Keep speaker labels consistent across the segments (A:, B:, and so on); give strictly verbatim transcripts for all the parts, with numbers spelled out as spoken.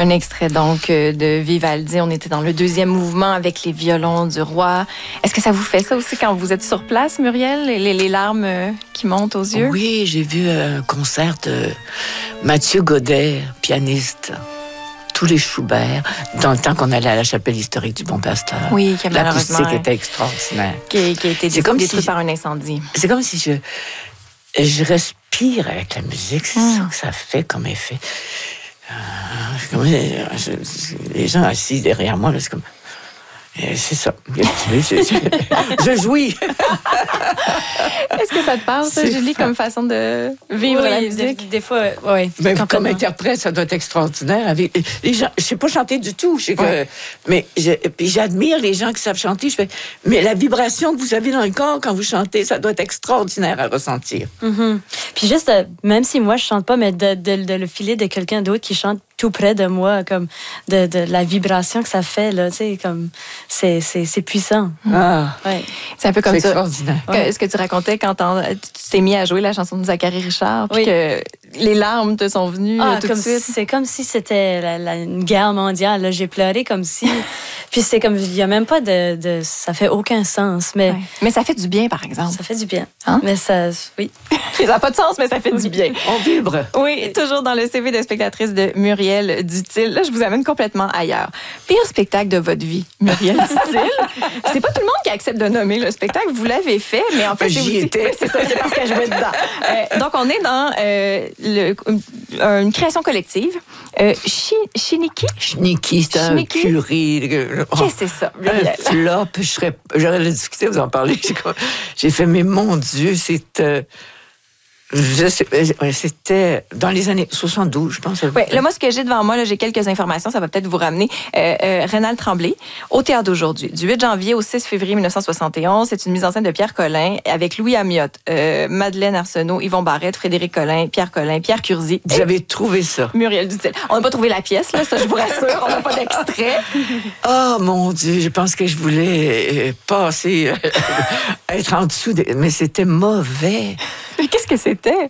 A: Un extrait donc de Vivaldi. On était dans le deuxième mouvement avec les violons du roi. Est-ce que ça vous fait ça aussi quand vous êtes sur place, Muriel? Les, les larmes qui montent aux yeux?
B: Oui, j'ai vu un concert de Mathieu Godet, pianiste. Tous les Schubert, dans le temps qu'on allait à la chapelle historique du Bon Pasteur.
A: Oui, qui a malheureusement...
B: L'acoustique était extraordinaire.
A: Qui, qui a été détruite si, par un incendie.
B: C'est comme si je, je respire avec la musique. C'est mm. ça que ça fait comme effet. Euh, je, je, les gens assis derrière moi, là, c'est comme... C'est ça. Je, je, je jouis.
A: Est-ce que ça te parle, ça, Julie, comme façon de vivre oui, la musique?
C: Des, des fois, oui.
B: Mais comme interprète, ça doit être extraordinaire. Avec les gens, je ne sais pas chanter du tout. Je sais que, ouais. Mais je, puis j'admire les gens qui savent chanter. Je fais, mais la vibration que vous avez dans le corps quand vous chantez, ça doit être extraordinaire à ressentir.
C: Mm-hmm. Puis juste, même si moi, je ne chante pas, mais de, de, de le filer de quelqu'un d'autre qui chante tout près de moi, comme de, de la vibration que ça fait, là, tu sais, comme c'est, c'est, c'est puissant.
B: Ah,
A: ouais. C'est un peu comme
B: c'est
A: ça.
B: Extraordinaire.
A: Que, ce que tu racontais quand tu t'es mis à jouer la chanson de Zachary Richard, puis oui. que les larmes te sont venues
C: ah,
A: tout
C: comme
A: de suite.
C: C'est comme si c'était la, la, une guerre mondiale. Là. J'ai pleuré comme si... Puis c'est comme... Il n'y a même pas de, de... Ça fait aucun sens, mais...
A: Ouais. Mais ça fait du bien, par exemple.
C: Ça fait du bien.
A: Hein?
C: Mais ça... Oui.
A: Ça n'a pas de sens, mais ça fait du bien.
B: On vibre.
A: Oui, toujours dans le C V de spectatrice de Muriel Dutil. Là, je vous amène complètement ailleurs. Pire spectacle de votre vie, Muriel Dutil. C'est pas tout le monde qui accepte de nommer le spectacle. Vous l'avez fait, mais en fait,
B: J'y
A: c'est aussi...
B: étais.
A: Oui, c'est ça, c'est parce que je vais dedans. Euh, donc, on est dans euh, le, une création collective. Euh, chi, Chiniki?
B: Chiniki, c'est un curé.
A: Oh, qu'est-ce que c'est ça, Muriel?
B: Un flop. Je serais, j'aurais discuté, vous en parlez. J'ai fait, mais mon Dieu, c'est... Euh, Je sais, c'était dans les années soixante-douze, je pense.
A: Oui, là, moi, ce que j'ai devant moi, là, j'ai quelques informations, ça va peut-être vous ramener. Euh, euh, Rénal Tremblay, au Théâtre d'aujourd'hui, du huit janvier au six février mille neuf cent soixante et onze. C'est une mise en scène de Pierre Collin avec Louis Amiotte, euh, Madeleine Arsenault, Yvon Barrette, Frédéric Collin, Pierre Collin, Pierre Curzi.
B: Vous avez trouvé ça?
A: Muriel Dutil. On n'a pas trouvé la pièce, là, ça, je vous rassure. On n'a pas d'extrait.
B: Oh, mon Dieu, je pense que je voulais passer, être en dessous, de... mais c'était mauvais.
A: Mais qu'est-ce que c'était?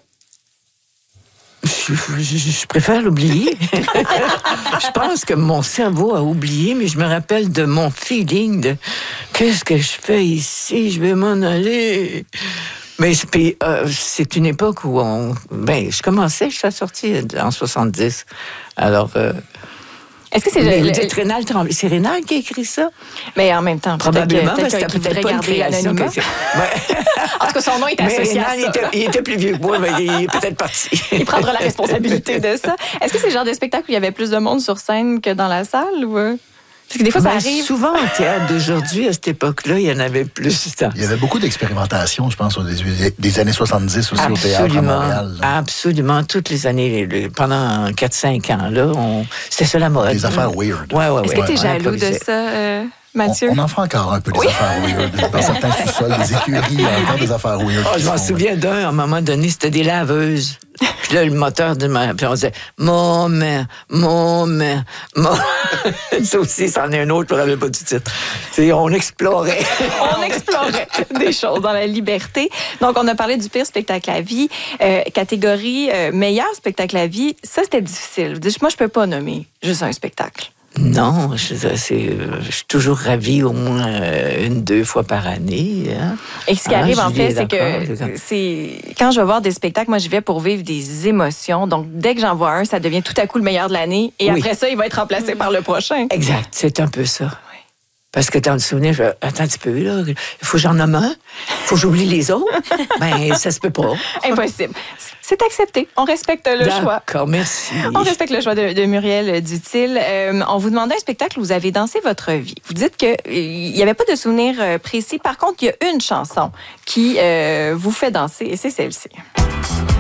B: Je, je, je préfère l'oublier. Je pense que mon cerveau a oublié, mais je me rappelle de mon feeling de qu'est-ce que je fais ici, je vais m'en aller. Mais puis, euh, c'est une époque où on... Ben, je commençais, je suis sortie en soixante-dix. Alors... Euh,
A: Est-ce que c'est
B: le,
A: le,
B: le, le, Rénal Tremblay? C'est Rénal qui a écrit ça?
A: Mais en même temps,
B: probablement,
A: peut-être
B: parce que
A: qu'il voudrait garder l'anonymat. Que en tout cas, son nom est associé à ça.
B: Il était, il était plus vieux que moi, mais il est peut-être parti.
A: Il prendra la responsabilité de ça. Est-ce que c'est le genre de spectacle où il y avait plus de monde sur scène que dans la salle? Ou... Parce que des fois,
B: ben,
A: ça arrive.
B: Souvent, en théâtre d'aujourd'hui, à cette époque-là, il y en avait plus.
D: Il y avait beaucoup d'expérimentation, je pense, des, des années soixante-dix aussi absolument, au théâtre à Montréal. Là.
B: Absolument. Toutes les années, pendant quatre cinq ans, là, on... c'était ça la mode.
D: Des affaires weird.
B: Ouais, ouais,
A: Est-ce
B: ouais,
A: que tu es
B: ouais,
A: jaloux de ça, euh, Mathieu?
D: On, on en fait encore un peu des oui. affaires weird. Dans certains sous-sols, des écuries, il y a encore des affaires weird.
B: Oh, je m'en souviens d'un, à un moment donné, c'était des laveuses. Puis là, le moteur de ma... Puis on disait « Moment, moment, moment. » Ça aussi, c'en est un autre, je ne me rappelle pas du titre. C'est, on explorait.
A: On explorait des choses dans la liberté. Donc, on a parlé du pire spectacle à vie. Euh, catégorie euh, meilleur spectacle à vie, ça, c'était difficile. Moi, je ne peux pas nommer juste un spectacle.
B: Non, je, c'est, je suis toujours ravie au moins euh, une, deux fois par année. Hein?
A: Et ce qui ah, arrive, en fait, c'est que
B: comme...
A: c'est quand je vais voir des spectacles, moi, j'y vais pour vivre des émotions. Donc, dès que j'en vois un, ça devient tout à coup le meilleur de l'année. Et oui. après ça, il va être remplacé mmh. par le prochain.
B: Exact, c'est un peu ça. Oui. Parce que dans le souvenir, je attends un petit peu, là, il faut que j'en nomme un, il faut que j'oublie les autres. Ben, ça se peut pas.
A: Impossible. C'est accepté. On respecte le
B: D'accord,
A: choix.
B: D'accord, merci.
A: On respecte le choix de, de Muriel Dutil. Euh, on vous demandait un spectacle où vous avez dansé votre vie. Vous dites qu'il n'y avait pas de souvenir précis. Par contre, il y a une chanson qui euh, vous fait danser, et c'est celle-ci.